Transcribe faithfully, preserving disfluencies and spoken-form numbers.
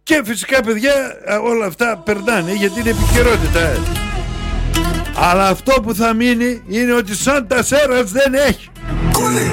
Και φυσικά παιδιά όλα αυτά περνάνε γιατί είναι επικαιρότητα. Αλλά αυτό που θα μείνει είναι ότι Σάντα Σέρας δεν έχει.